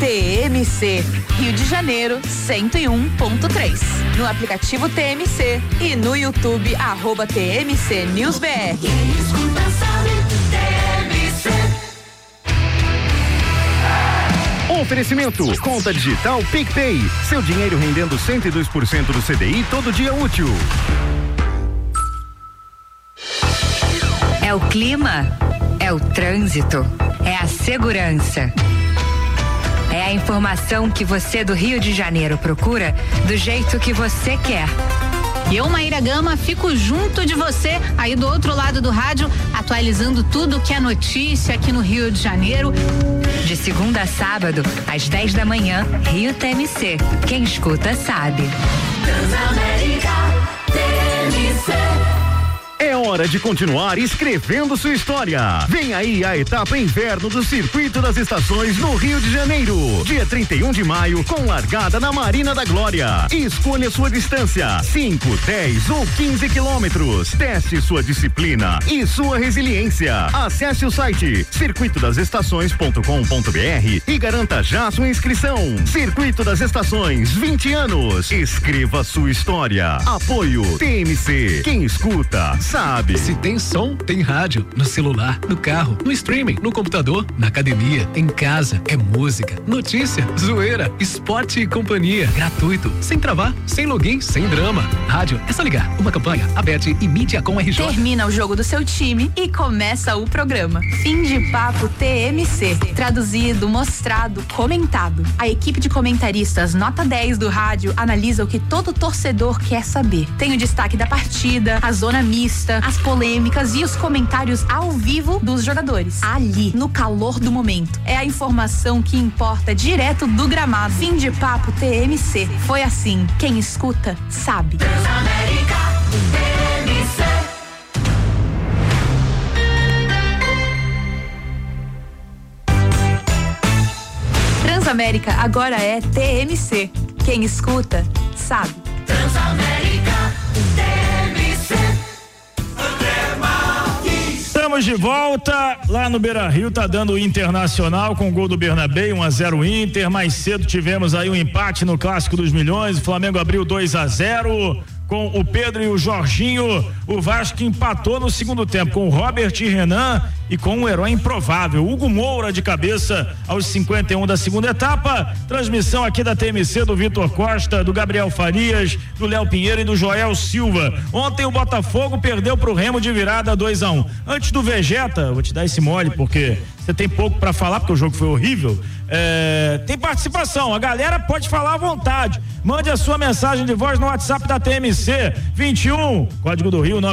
TMC, Rio de Janeiro, 101.3. No aplicativo TMC e no YouTube, @TMC News BR. Quem escuta sabe, TMC. Oferecimento, conta digital PicPay. Seu dinheiro rendendo 102% do CDI todo dia útil. É o clima, é o trânsito, é a segurança. É a informação que você do Rio de Janeiro procura do jeito que você quer. Eu, Maíra Gama, fico junto de você aí do outro lado do rádio, atualizando tudo que é notícia aqui no Rio de Janeiro. De segunda a sábado, às 10 da manhã, Rio TMC. Quem escuta sabe. Transamérica, TMC. É hora de continuar escrevendo sua história. Vem aí a etapa inverno do Circuito das Estações no Rio de Janeiro. Dia 31 de maio, com largada na Marina da Glória. Escolha sua distância: 5, 10 ou 15 quilômetros. Teste sua disciplina e sua resiliência. Acesse o site circuitodasestações.com.br e garanta já sua inscrição. Circuito das Estações, 20 anos. Escreva sua história. Apoio TMC. Quem escuta sabe. Se tem som, tem rádio. No celular, no carro, no streaming, no computador, na academia, em casa. É música, notícia, zoeira, esporte e companhia. Gratuito, sem travar, sem login, sem drama. Rádio, é só ligar. Uma campanha, Abete e Mídia com RJ. Termina o jogo do seu time e começa o programa. Fim de papo TMC. Traduzido, mostrado, comentado. A equipe de comentaristas nota 10 do rádio analisa o que todo torcedor quer saber. Tem o destaque da partida, a zona mista, as polêmicas e os comentários ao vivo dos jogadores. Ali, no calor do momento. É a informação que importa direto do gramado. Fim de papo TMC. Foi assim. Quem escuta, sabe. Transamérica, TMC. Transamérica agora é TMC. Quem escuta, sabe. Transamérica, TMC. Estamos de volta lá no Beira-Rio, tá dando o Internacional com o gol do Bernabéu, 1-0 Inter. Mais cedo tivemos aí um empate no Clássico dos Milhões, o Flamengo abriu 2-0 com o Pedro e o Jorginho. O Vasco empatou no segundo tempo com o Robert e Renan e com um herói improvável, Hugo Moura, de cabeça aos 51 da segunda etapa. Transmissão aqui da TMC do Vitor Costa, do Gabriel Farias, do Léo Pinheiro e do Joel Silva. Ontem o Botafogo perdeu pro Remo de virada 2-1. Antes do Vegeta, vou te dar esse mole porque você tem pouco pra falar, porque o jogo foi horrível. Tem participação, a galera pode falar à vontade. Mande a sua mensagem de voz no WhatsApp da TMC 21, código do Rio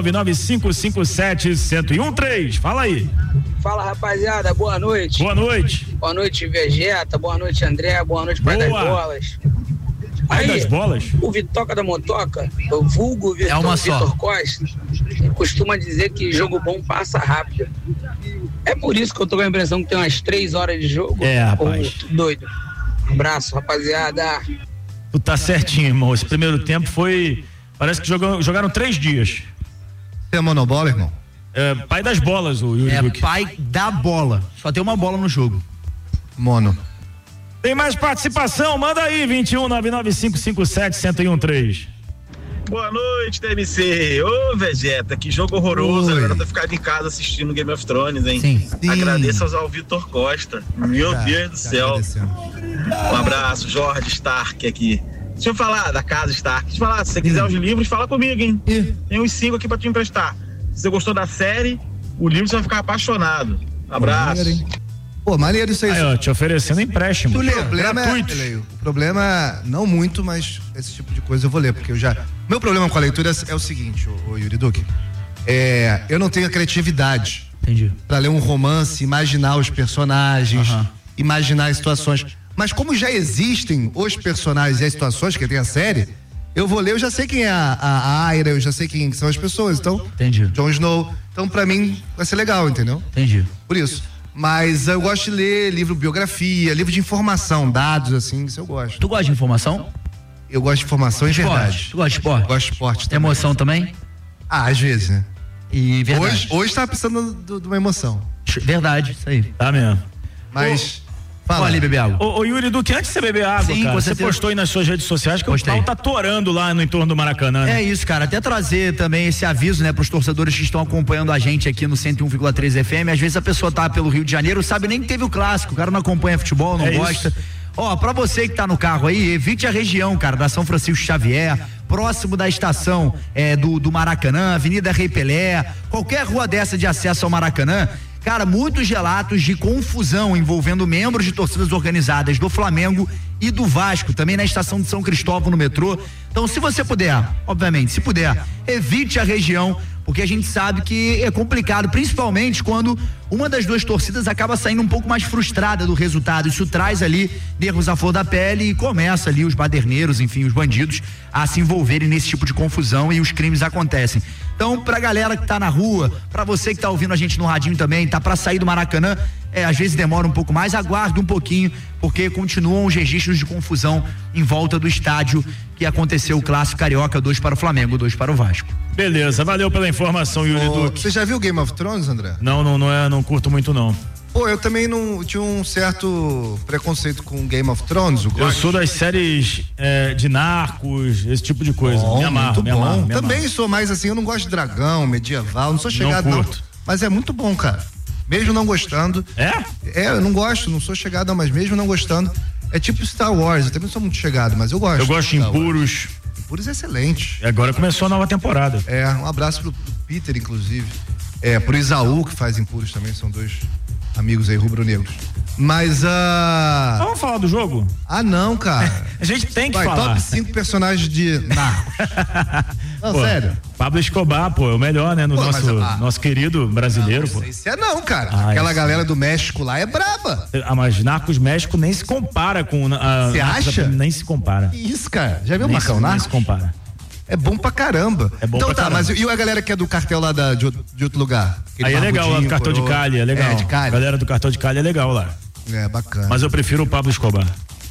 99557-1013. Fala aí. Fala, rapaziada, boa noite. Boa noite. Boa noite, Vegeta, boa noite, André, boa noite, Pai das Bolas. Pai das Bolas? O Vitoca da Motoca, o vulgo Vitor Costa, costuma dizer que jogo bom passa rápido. É por isso que eu tô com a impressão que tem umas 3 horas de jogo. Rapaz. Doido. Abraço, rapaziada. Tu tá certinho, irmão. Esse primeiro tempo foi... Parece que jogaram 3 dias. Você é monobola, irmão? Pai das bolas, o Yuri Duque. Pai da bola. Só tem uma bola no jogo. Mono. Tem mais participação? Manda aí, 21 99557-1013. Boa noite, TMC. Ô, Vegeta, que jogo horroroso. Agora eu tô ficando em casa assistindo Game of Thrones, hein? Sim. Agradeço ao Vitor Costa. Meu Deus do céu. Um abraço, Jorge Stark aqui. Deixa eu falar da casa Stark. Deixa eu falar, se você quiser os livros, fala comigo, hein? Tem uns 5 aqui pra te emprestar. Se você gostou da série, o livro você vai ficar apaixonado. Abraço. Pô, maneiro isso aí. Aí, ó, te oferecendo empréstimo. Gratuito. O problema, não muito, mas esse tipo de coisa eu vou ler, porque meu problema com a leitura é o seguinte, ô Yuri Duque, eu não tenho a criatividade. Entendi. Pra ler um romance, imaginar os personagens, imaginar as situações. Mas como já existem os personagens e as situações, que tem a série, eu vou ler, eu já sei quem é a Aira, eu já sei quem são as pessoas, então... Entendi. Jon Snow. Então, pra mim, vai ser legal, entendeu? Entendi. Por isso. Mas eu gosto de ler livro biografia, livro de informação, dados, assim, isso eu gosto. Tu gosta de informação? Eu gosto de informação e verdade. Tu gosta de esporte? Gosto de esporte também. Emoção também? Às vezes, né? E verdade. Hoje tava precisando de uma emoção. Verdade, isso aí. Tá mesmo. Mas Fala ali, beber água. Ô Yuri Duque, antes de você beber água, Sim, cara, você postou aí nas suas redes sociais que o pau tá torando lá no entorno do Maracanã. Né? É isso, cara. Até trazer também esse aviso, né, pros torcedores que estão acompanhando a gente aqui no 101,3 FM. Às vezes a pessoa tá pelo Rio de Janeiro, sabe nem que teve o clássico, o cara não acompanha futebol, não gosta. Ó, pra você que tá no carro aí, evite a região, cara, da São Francisco Xavier, próximo da estação do Maracanã, Avenida Rei Pelé, qualquer rua dessa de acesso ao Maracanã. Cara, muitos relatos de confusão envolvendo membros de torcidas organizadas do Flamengo e do Vasco, também na estação de São Cristóvão no metrô. Então, se você puder, obviamente, se puder, evite a região, porque a gente sabe que é complicado, principalmente quando uma das duas torcidas acaba saindo um pouco mais frustrada do resultado. Isso traz ali nervos à flor da pele e começa ali os baderneiros, enfim, os bandidos a se envolverem nesse tipo de confusão e os crimes acontecem. Então, pra galera que tá na rua, pra você que tá ouvindo a gente no radinho também, tá pra sair do Maracanã, às vezes demora um pouco mais, aguarde um pouquinho, porque continuam os registros de confusão em volta do estádio que aconteceu o clássico carioca, 2 para o Flamengo, 2 para o Vasco. Beleza, valeu pela informação, Yuri Duque. Você já viu Game of Thrones, André? Não curto muito não. Pô, eu também não tinha um certo preconceito com Game of Thrones. Eu sou das séries de Narcos, esse tipo de coisa. Me amarro. Também sou mais assim, eu não gosto de dragão, medieval, não sou chegado não. Mas é muito bom, cara. Mesmo não gostando. Eu não gosto, não sou chegado não, mas mesmo não gostando. É tipo Star Wars, eu também não sou muito chegado, mas eu gosto. Eu gosto de Impuros. Impuros é excelente. E agora começou a nova temporada. Um abraço pro Peter, inclusive. Pro Isaú, que faz Impuros também, são dois amigos aí rubro-negros. Mas vamos falar do jogo? Não, cara. A gente tem que falar. Top 5 personagens de Narcos. Não, sério. Pablo Escobar, é o melhor, né? Nosso querido brasileiro, pô. Isso cara. Aquela galera do México lá é braba. Mas Narcos México nem se compara com Você acha? Nem se compara. Isso, cara. Já viu o Marcão Narcos? Nem se compara. É bom pra caramba. Então tá, mas e a galera que é do cartel lá de outro lugar? Aí é legal, lá do cartão de Cali, é legal. De Cali. A galera do cartão de Cali é legal lá. Bacana. Mas eu prefiro o Pablo Escobar.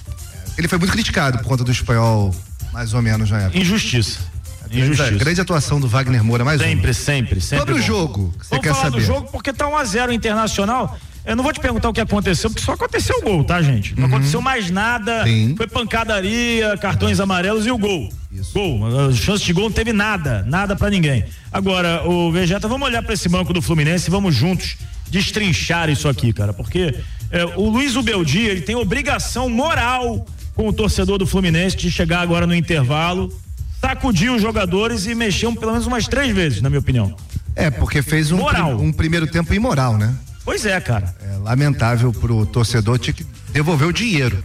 Ele foi muito criticado por conta do espanhol, mais ou menos, na época. Injustiça. Grande atuação do Wagner Moura, mais sempre. Sobre o jogo, você quer saber? Vamos falar do jogo porque tá 1-0 Internacional. Eu não vou te perguntar o que aconteceu, porque só aconteceu o gol, tá, gente? Não aconteceu mais nada. Sim. Foi pancadaria, cartões amarelos e o gol. Isso. Gol. A chance de gol não teve nada pra ninguém. Agora, o Vegeta, vamos olhar pra esse banco do Fluminense e vamos juntos destrinchar isso aqui, cara, porque o Luiz Ubeldi, ele tem obrigação moral com o torcedor do Fluminense de chegar agora no intervalo, sacudir os jogadores e mexer pelo menos umas 3 vezes, na minha opinião. Porque fez um primeiro tempo imoral, né? Pois é, cara. É lamentável pro torcedor, tinha que devolver o dinheiro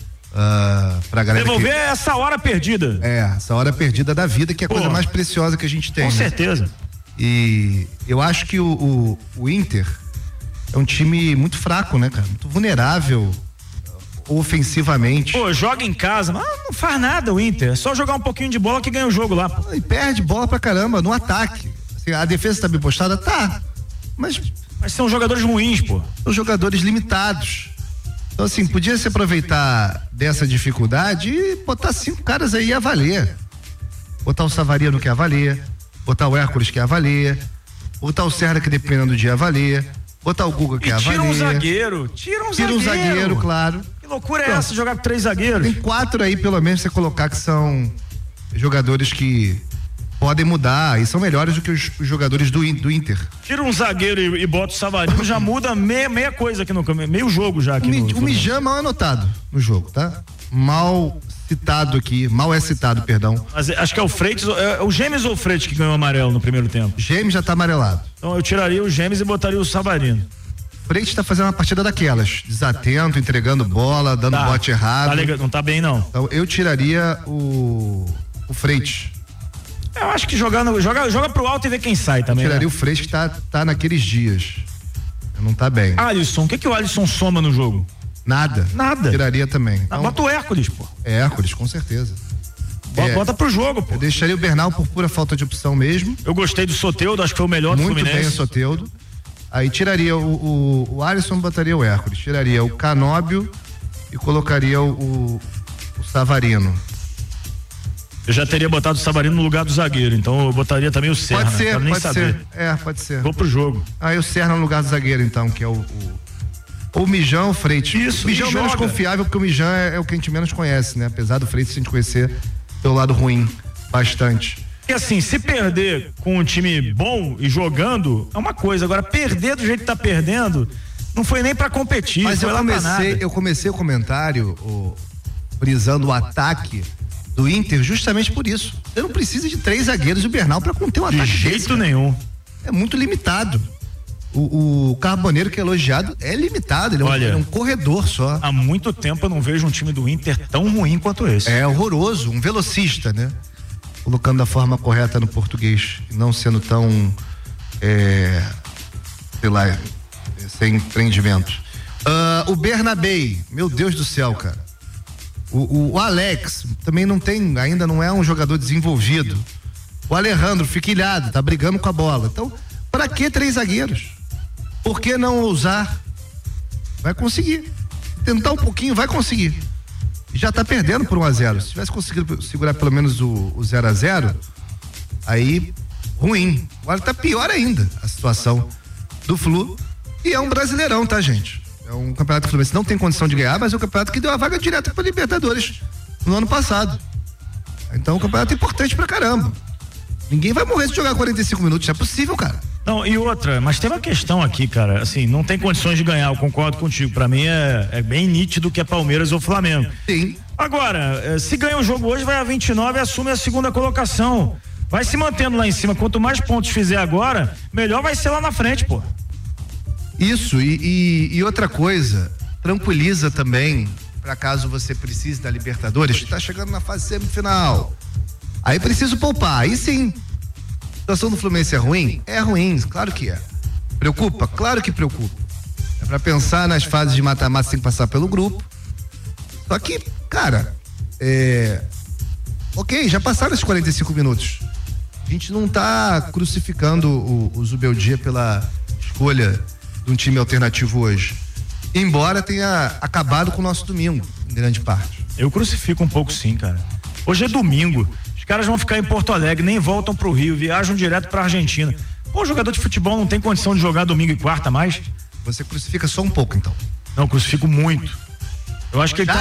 pra galera. Devolver essa hora perdida. Essa hora perdida da vida, que é a coisa mais preciosa que a gente tem. Com certeza. E eu acho que o Inter é um time muito fraco, né, cara? Muito vulnerável ofensivamente. Joga em casa, mas não faz nada o Inter. É só jogar um pouquinho de bola que ganha o jogo lá. E perde bola pra caramba no ataque. Assim, a defesa tá bem postada? Tá. Mas são jogadores ruins, São jogadores limitados. Então, assim, podia se aproveitar dessa dificuldade e botar 5 caras aí a valer. Botar o Savarino que é a valer, botar o Hércules que é a valer, botar o Serra que dependendo do dia é a valer, botar o Guga que é a valer. Tira um zagueiro, claro. Que loucura é essa, jogar com 3 zagueiros? Tem 4 aí, pelo menos, você colocar que são jogadores que podem mudar e são melhores do que os jogadores do Inter. Tira um zagueiro e bota o Savarino, já muda meia coisa aqui no campo, meio jogo já aqui o Mijan mal anotado no jogo, tá? Mal é citado, perdão. Mas acho que é o Freitas, o Gêmeos ou o Freitas que ganhou amarelo no primeiro tempo? Gêmeos já tá amarelado. Então eu tiraria o Gêmeos e botaria o Savarino. Freitas tá fazendo uma partida daquelas, desatento, entregando bola, dando bote errado. Tá legal, não tá bem não. Então eu tiraria o Freitas. Eu acho que joga pro alto e vê quem sai também. Eu tiraria o Freitas que tá naqueles dias. Não tá bem. Alisson, o que o Alisson soma no jogo? Nada. Tiraria também. Então, bota o Hércules, Hércules, com certeza. Bota pro jogo, Eu deixaria o Bernal por pura falta de opção mesmo. Eu gostei do Soteudo, acho que foi o melhor do Fluminense. Muito bem o Soteudo. Aí tiraria o Alisson, botaria o Hércules. Tiraria o Canóbio e colocaria o Savarino. Eu já teria botado o Savarino no lugar do zagueiro, então eu botaria também o Serra. Pode ser, pode ser. Pode ser. Vou pro jogo. Aí o Serra no lugar do zagueiro, então, que é o Ou o Mijão ou o Freitas. Isso, o Mijão é o menos confiável, porque o Mijão é o que a gente menos conhece, né? Apesar do Freitas a gente conhecer pelo lado ruim, bastante. E assim, se perder com um time bom e jogando, é uma coisa. Agora, perder do jeito que tá perdendo, não foi nem pra competir. Mas eu comecei o comentário frisando o ataque do Inter justamente por isso. Você não precisa de 3 zagueiros e o Bernal pra conter um ataque. De jeito nenhum. É muito limitado. O Carboneiro, que é elogiado, é limitado. Ele é um corredor só. Há muito tempo eu não vejo um time do Inter tão ruim quanto esse. É horroroso. Um velocista, né? Colocando da forma correta no português. Não sendo tão. Sei lá. Sem empreendimento. O Bernabei. Meu Deus do céu, cara. O Alex também ainda não é um jogador desenvolvido. O Alejandro fica ilhado, tá brigando com a bola. Então, pra que 3 zagueiros? Por que não ousar? Vai conseguir. Tentar um pouquinho, vai conseguir. Já tá perdendo por 1-0. Se tivesse conseguido segurar pelo menos o 0-0, aí, ruim. Agora tá pior ainda a situação do Flu. E é um Brasileirão, tá, gente? É um campeonato que o Fluminense não tem condição de ganhar, mas é um campeonato que deu a vaga direta pra Libertadores no ano passado. Então, é um campeonato importante pra caramba. Ninguém vai morrer se jogar 45 minutos, não é possível, cara. Não, e outra, mas tem uma questão aqui, cara, assim, não tem condições de ganhar, eu concordo contigo, pra mim é bem nítido que é Palmeiras ou Flamengo. Sim. Agora, se ganha o jogo hoje, vai a 29 e assume a segunda colocação. Vai se mantendo lá em cima, quanto mais pontos fizer agora, melhor vai ser lá na frente, pô. Isso, e outra coisa, tranquiliza também, pra caso você precise da Libertadores, tá chegando na fase semifinal. Aí preciso poupar, aí sim. A situação do Fluminense é ruim? É ruim, claro que é. Preocupa? Claro que preocupa. É pra pensar nas fases de mata-mata, tem que passar pelo grupo. Só que, cara, ok, já passaram esses 45 minutos. A gente não tá crucificando o Zubeldia pela escolha de um time alternativo hoje. Embora tenha acabado com o nosso domingo, em grande parte. Eu crucifico um pouco sim, cara. Hoje é domingo. Os caras vão ficar em Porto Alegre, nem voltam pro Rio, viajam direto pra Argentina. Pô, o jogador de futebol não tem condição de jogar domingo e quarta mais? Você crucifica só um pouco, então? Não, crucifico muito. Eu acho que ele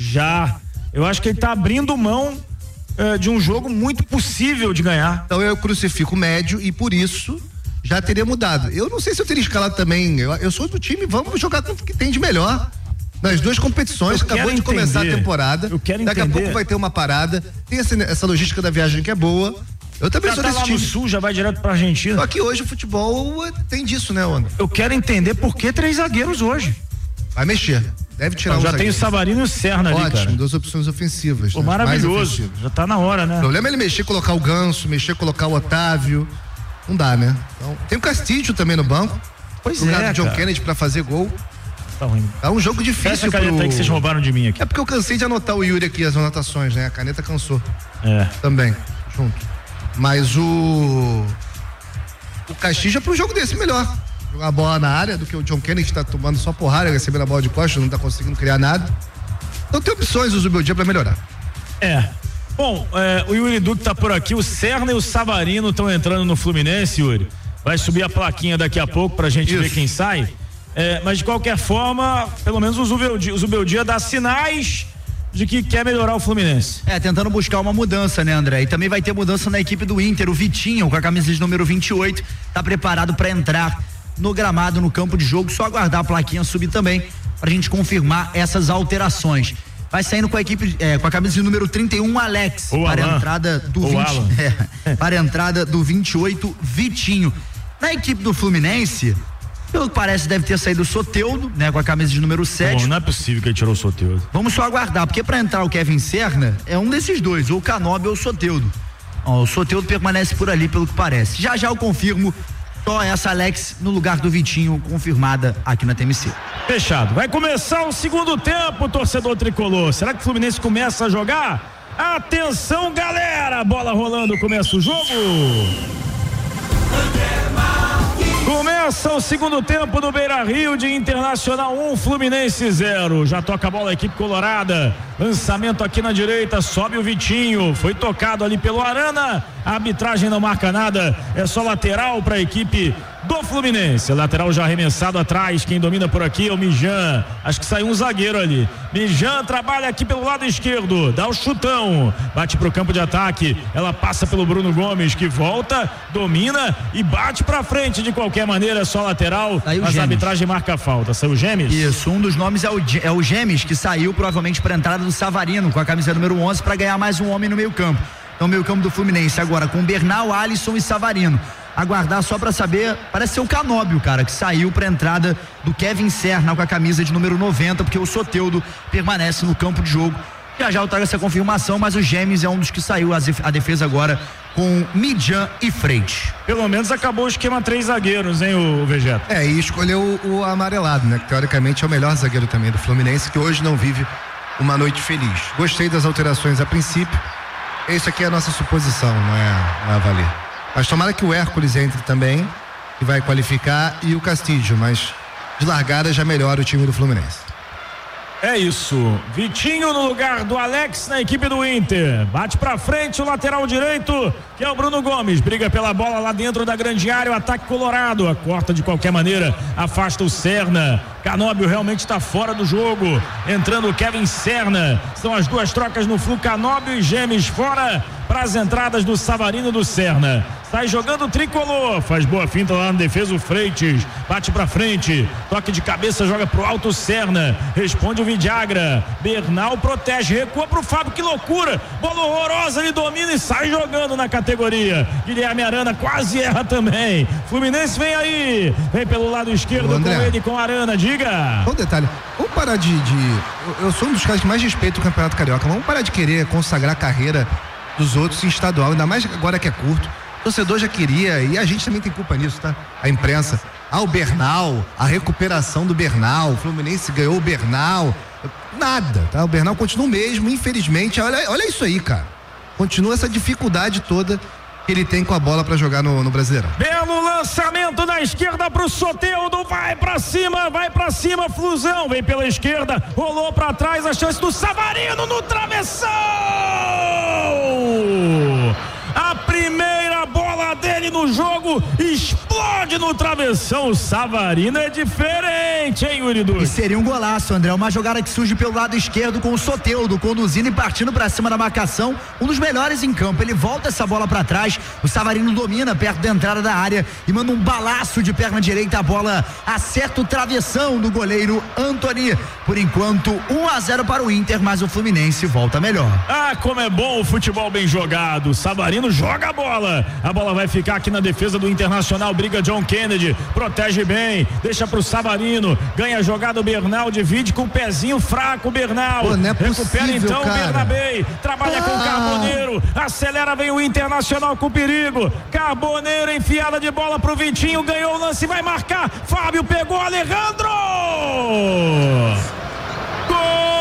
Eu acho que ele tá abrindo mão de um jogo muito possível de ganhar. Então eu crucifico médio e por isso já teria mudado. Eu não sei se eu teria escalado também. Eu sou do time, vamos jogar com o que tem de melhor. Nas 2 competições, acabou de começar a temporada. Daqui a pouco vai ter uma parada. Tem essa logística da viagem que é boa. Eu também já sou tá desse lá time. No sul, já vai direto pra Argentina. Só que hoje o futebol tem disso, né, Onda? Eu quero entender por que 3 zagueiros hoje. Vai mexer. Deve tirar já tem o Savarino e o Serna ali, cara. Ótimo, 2 opções ofensivas. Pô, né? Maravilhoso. Já tá na hora, né? O problema é ele mexer, colocar o Ganso, colocar o Otávio. Não dá, né? Então, tem o Castilho também no banco. Pois no lugar do John Kennedy pra fazer gol. Tá ruim. É um jogo difícil. Essa caneta aí que vocês roubaram de mim aqui. É porque eu cansei de anotar o Yuri aqui, as anotações, né? A caneta cansou. Também, junto. Mas o Castilho é pra um jogo desse melhor. Jogar a bola na área do que o John Kennedy, que tá tomando só porrada, recebendo a bola de costas, não tá conseguindo criar nada. Então tem opções o Zubeldia pra melhorar. Bom, o Yuri Duque tá por aqui, o Serna e o Savarino estão entrando no Fluminense, Yuri. Vai subir a plaquinha daqui a pouco pra gente ver quem sai. Mas de qualquer forma, pelo menos o Zubeldia dá sinais de que quer melhorar o Fluminense. Tentando buscar uma mudança, né, André? E também vai ter mudança na equipe do Inter, o Vitinho, com a camisa de número 28, tá preparado pra entrar no gramado, no campo de jogo, só aguardar a plaquinha subir também, pra gente confirmar essas alterações. Vai saindo com a equipe, com a camisa de número 31, Alex, para a entrada do 20, para a entrada do 28, Vitinho. Na equipe do Fluminense, pelo que parece, deve ter saído o Soteldo, né, com a camisa de número 7. Bom, não é possível que ele tirou o Soteldo. Vamos só aguardar, porque para entrar o Kevin Serna, é um desses dois, ou o Canóbio ou o Soteldo. O Soteldo permanece por ali, pelo que parece. Já eu confirmo. Só essa Alex no lugar do Vitinho, confirmada aqui na TMC. Fechado. Vai começar o segundo tempo, torcedor tricolor. Será que o Fluminense começa a jogar? Atenção, galera! Bola rolando, começa o jogo. Começa o segundo tempo do Beira-Rio, de Internacional 1, Fluminense 0. Já toca a bola a equipe colorada. Lançamento aqui na direita, sobe o Vitinho. Foi tocado ali pelo Arana. A arbitragem não marca nada. É só lateral para a equipe do Fluminense. Lateral já arremessado atrás, quem domina por aqui é o Mijan, acho que saiu um zagueiro ali. Mijan trabalha aqui pelo lado esquerdo, dá o chutão, bate pro campo de ataque, ela passa pelo Bruno Gomes, que volta, domina e bate pra frente de qualquer maneira, só lateral, mas a arbitragem marca a falta. Saiu o Gemes? Isso, um dos nomes é o Gemes, que saiu provavelmente pra entrada do Savarino, com a camisa número 11, pra ganhar mais um homem no meio campo. Então, meio campo do Fluminense agora com Bernal, Alisson e Savarino. Aguardar só pra saber, parece ser o Canóbio, cara, que saiu pra entrada do Kevin Serna com a camisa de número 90, porque o Soteldo permanece no campo de jogo. Já eu trago essa confirmação, mas o Gemes é um dos que saiu a defesa agora com Mijan e Freitas. Pelo menos acabou o esquema 3 zagueiros, hein, o Vegeta? E escolheu o amarelado, né, que teoricamente é o melhor zagueiro também do Fluminense, que hoje não vive uma noite feliz. Gostei das alterações a princípio. Isso aqui é a nossa suposição, não é a valer. Mas tomara que o Hércules entre também, que vai qualificar, e o Castillo, mas de largada já melhora o time do Fluminense. É isso, Vitinho no lugar do Alex na equipe do Inter, bate pra frente o lateral direito, que é o Bruno Gomes, briga pela bola lá dentro da grande área, o ataque colorado, a corta de qualquer maneira, afasta o Serna. Canóbio realmente está fora do jogo, entrando o Kevin Serna, são as duas trocas no Flu, Canóbio e Gemes fora para as entradas do Savarino e do Serna. Sai jogando o tricolor, faz boa finta lá na defesa o Freitas, bate pra frente, toque de cabeça, joga pro alto o Serna, responde o Vidagra, Bernal protege, recua pro Fábio, que loucura, bola horrorosa, ele domina e sai jogando na categoria. Guilherme Arana quase erra também. Fluminense vem aí, vem pelo lado esquerdo com ele, com Arana, diga. Um detalhe, vamos parar eu sou um dos caras que mais respeito o Campeonato Carioca, vamos parar de querer consagrar a carreira dos outros em estadual, ainda mais agora que é curto. O torcedor já queria, e a gente também tem culpa nisso, tá? A imprensa. O Bernal, a recuperação do Bernal, o Fluminense ganhou o Bernal. Nada, tá? O Bernal continua o mesmo, infelizmente. Olha isso aí, cara. Continua essa dificuldade toda que ele tem com a bola pra jogar no Brasileirão. Belo lançamento da esquerda pro Soteldo, vai pra cima, Flusão, vem pela esquerda, rolou pra trás, a chance do Savarino no travessão! A primeira bola dele no jogo explode no travessão. O Savarino é diferente, hein, Yuri Duque? E seria um golaço, André. Uma jogada que surge pelo lado esquerdo com o Soteldo conduzindo e partindo pra cima da marcação. Um dos melhores em campo. Ele volta essa bola pra trás. O Savarino domina perto da entrada da área e manda um balaço de perna direita. A bola acerta o travessão do goleiro Antony. Por enquanto, 1-0 para o Inter, mas o Fluminense volta melhor. Ah, como é bom o futebol bem jogado. O Savarino joga a bola vai ficar aqui na defesa do Internacional, briga John Kennedy, protege bem, deixa pro Savarino, ganha a jogada o Bernal, divide com o pezinho fraco o Bernal, recupera então o Bernabei, trabalha com o Carboneiro, acelera, vem o Internacional com perigo, Carboneiro enfiada de bola pro Vitinho, ganhou o lance, vai marcar, Fábio pegou, Alejandro! Gol!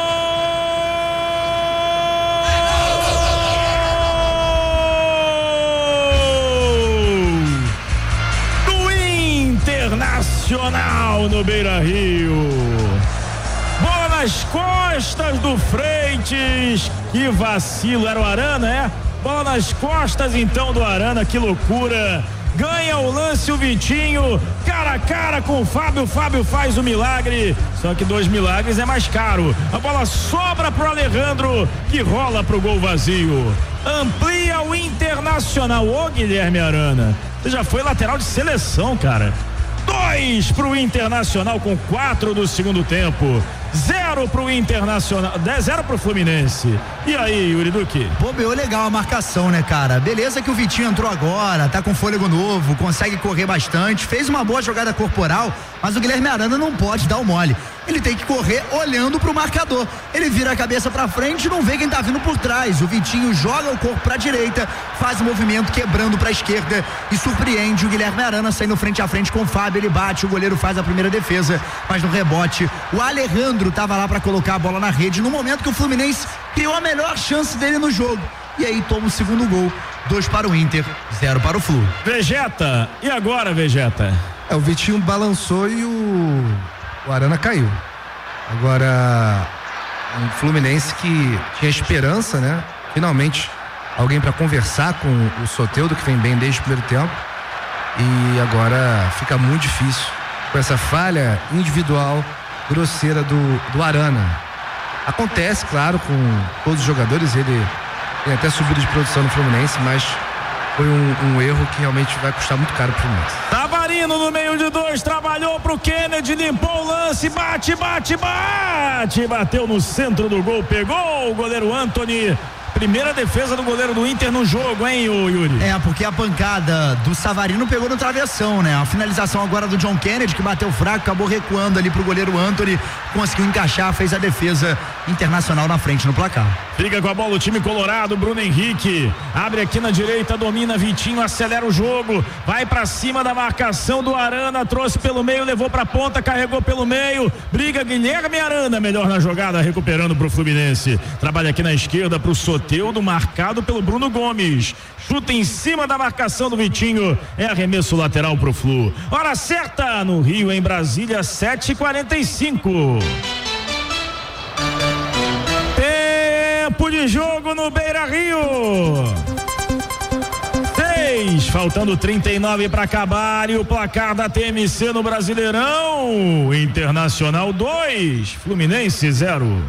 Internacional no Beira-Rio. Bola nas costas do Freitas. Que vacilo, era o Arana, é? Bola nas costas então do Arana, que loucura. Ganha o lance o Vitinho, cara a cara com o Fábio faz o milagre, só que 2 milagres é mais caro. A bola sobra pro Alejandro, que rola pro gol vazio. Amplia o Internacional. Ô Guilherme Arana, você já foi lateral de seleção, cara. 2 pro Internacional com 4 do segundo tempo. 0 pro Internacional, 0 pro Fluminense. E aí, Yuri Duque? Bobeou legal a marcação, né, cara? Beleza que o Vitinho entrou agora, tá com fôlego novo, consegue correr bastante, fez uma boa jogada corporal, mas o Guilherme Arana não pode dar o mole. Ele tem que correr olhando pro marcador. Ele vira a cabeça pra frente e não vê quem tá vindo por trás. O Vitinho joga o corpo pra direita, faz o movimento quebrando pra esquerda e surpreende o Guilherme Arana saindo frente a frente com o Fábio. Ele bate, o goleiro faz a primeira defesa, mas no rebote o Alejandro tava lá pra colocar a bola na rede no momento que o Fluminense criou a melhor chance dele no jogo. E aí toma o segundo gol. 2 para o Inter, 0 para o Flu. Vegeta, e agora, Vegeta? O Vitinho balançou e o Arana caiu. Agora, um Fluminense que tinha esperança, né? Finalmente, alguém para conversar com o Soteldo, que vem bem desde o primeiro tempo. E agora fica muito difícil com essa falha individual grosseira do Arana. Acontece, claro, com todos os jogadores, ele tem até subida de produção no Fluminense, mas foi um erro que realmente vai custar muito caro pro Fluminense. Tavarino no meio de 2, trabalhou pro Kennedy, limpou o lance, bate, bateu no centro do gol, pegou o goleiro Antony. Primeira defesa do goleiro do Inter no jogo, hein, Yuri? Porque a pancada do Savarino pegou no travessão, né? A finalização agora do John Kennedy, que bateu fraco, acabou recuando ali pro goleiro Antony, conseguiu encaixar, fez a defesa Internacional na frente no placar. Fica com a bola o time colorado, Bruno Henrique, abre aqui na direita, domina Vitinho, acelera o jogo, vai pra cima da marcação do Arana, trouxe pelo meio, levou pra ponta, carregou pelo meio, briga Guilherme Arana, melhor na jogada, recuperando pro Fluminense, trabalha aqui na esquerda pro Soteldo, marcado pelo Bruno Gomes, chuta em cima da marcação do Vitinho, é arremesso lateral pro Flu. Hora certa no Rio, em Brasília, 7h45. Tempo de jogo no Beira-Rio. 6, faltando 39 para acabar, e o placar da TMC no Brasileirão: Internacional 2, Fluminense 0.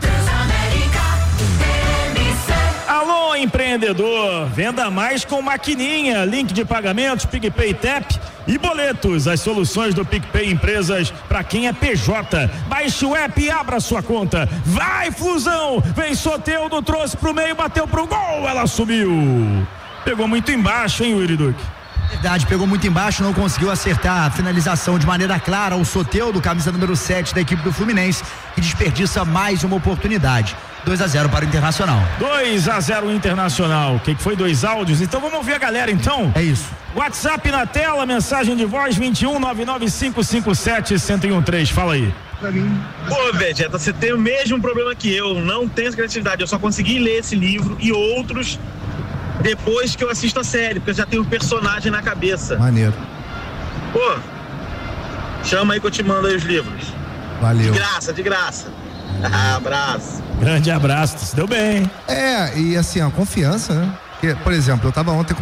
Alô, empreendedor, venda mais com maquininha, link de pagamentos, PicPay Tap e boletos, as soluções do PicPay Empresas para quem é PJ. Baixe o app e abra sua conta. Vai, Flusão! Vem Soteldo, trouxe pro meio, bateu pro gol, ela subiu. Pegou muito embaixo, hein, Yuri Duque? Verdade, pegou muito embaixo, não conseguiu acertar a finalização de maneira clara. O Soteldo, camisa número 7 da equipe do Fluminense, que desperdiça mais uma oportunidade. 2-0 para o Internacional. 2-0 Internacional. O que foi? 2 áudios? Então vamos ouvir a galera, então. É isso. WhatsApp na tela, mensagem de voz 21-99557-1013. Fala aí. Pô, Vegeta, você tem o mesmo problema que eu. Não tenho criatividade. Eu só consegui ler esse livro e outros depois que eu assisto a série, porque eu já tenho o personagem na cabeça. Maneiro. Pô, chama aí que eu te mando aí os livros. Valeu. De graça. Abraço. Grande abraço, se deu bem. E assim, a confiança, né? Porque, por exemplo, eu tava ontem com